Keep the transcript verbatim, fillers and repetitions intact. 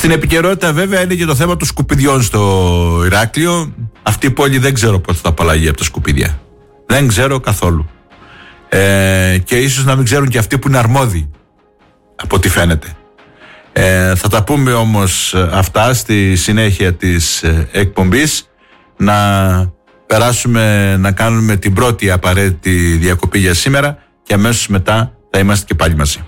Στην επικαιρότητα βέβαια είναι και το θέμα των σκουπιδιών στο Ηράκλειο. Αυτή η πόλη δεν ξέρω πότε θα απαλλαγεί από τα σκουπίδια. Δεν ξέρω καθόλου. Ε, και ίσως να μην ξέρουν και αυτοί που είναι αρμόδιοι, από ό,τι φαίνεται. Ε, θα τα πούμε όμως αυτά στη συνέχεια της εκπομπής. Να περάσουμε να κάνουμε την πρώτη απαραίτητη διακοπή για σήμερα και αμέσως μετά θα είμαστε και πάλι μαζί.